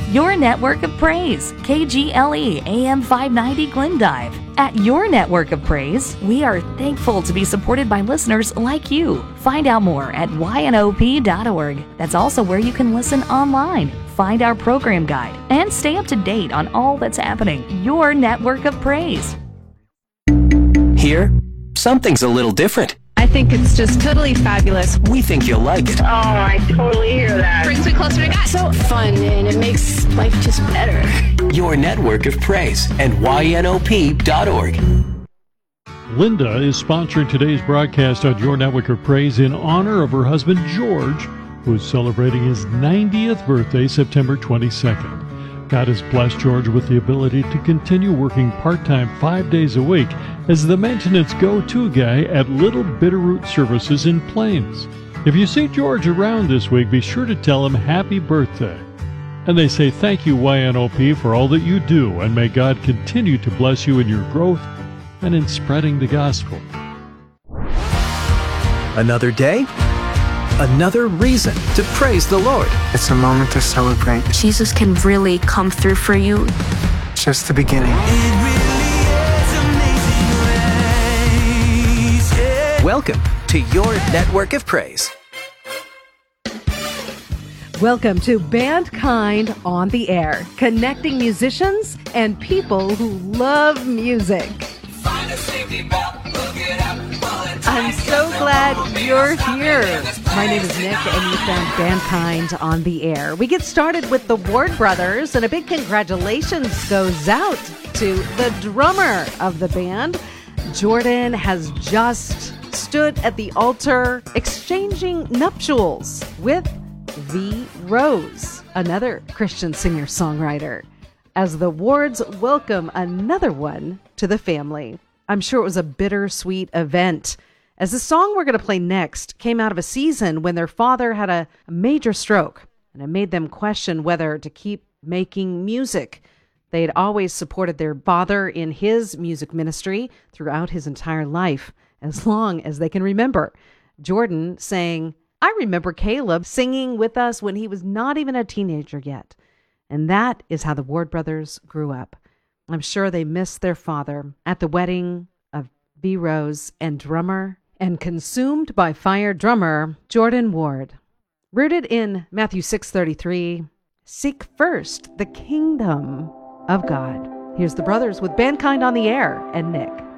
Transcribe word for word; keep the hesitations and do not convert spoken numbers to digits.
Your network of praise, K G L E A M five ninety Glendive. At Your Network of Praise, we are thankful to be supported by listeners like you. Find out more at Y N O P dot org. That's also where you can listen online, find our program guide, and stay up to date on all that's happening. Your Network of Praise. Here, something's a little different. I think it's just totally fabulous. We think you'll like it. Oh, I totally hear that. Brings me closer to God. So fun, and it makes life just better. Your Network of Praise and Y N O P dot org. Linda is sponsoring today's broadcast on Your Network of Praise in honor of her husband, George, who is celebrating his ninetieth birthday, September twenty-second. God has blessed George with the ability to continue working part-time five days a week as the maintenance go-to guy at Little Bitterroot Services in Plains. If you see George around this week, be sure to tell him happy birthday. And they say thank you, Y N O P, for all that you do, and may God continue to bless you in your growth and in spreading the gospel. Another day, another reason to praise the Lord. It's a moment to celebrate. Jesus can really come through for you. Just the beginning. Welcome to Your Network of Praise. Welcome to Bandkind on the Air, connecting musicians and people who love music. I'm so glad you're here. My name is Nick, and you found Bandkind on the Air. We get started with the Ward Brothers, and a big congratulations goes out to the drummer of the band. Jordan has just stood at the altar exchanging nuptials with V. Rose, another Christian singer-songwriter, as the Wards welcome another one to the family. I'm sure it was a bittersweet event, as the song we're going to play next came out of a season when their father had a major stroke, and it made them question whether to keep making music. They had always supported their father in his music ministry throughout his entire life, as long as they can remember. Jordan saying, I remember Caleb singing with us when he was not even a teenager yet. And that is how the Ward Brothers grew up. I'm sure they missed their father at the wedding of V. Rose and drummer and consumed by fire drummer Jordan Ward. Rooted in Matthew six thirty-three, seek first the kingdom of God. Here's the brothers with Bandkind on the Air and Nick.